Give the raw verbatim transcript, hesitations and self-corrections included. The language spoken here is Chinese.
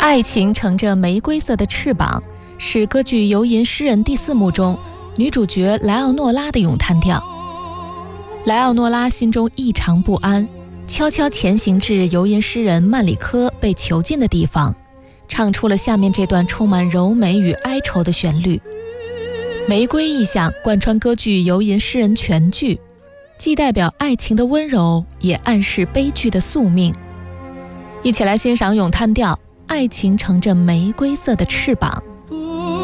爱情乘着玫瑰色的翅膀是歌剧《游吟诗人》第四幕中女主角莱奥诺拉的咏叹调。莱奥诺拉心中异常不安，悄悄前行至游吟诗人曼里科被囚禁的地方，唱出了下面这段充满柔美与哀愁的旋律。玫瑰意象贯穿歌剧《游吟诗人》全剧，既代表爱情的温柔，也暗示悲剧的宿命。一起来欣赏咏叹调《爱情乘着玫瑰色的翅膀》。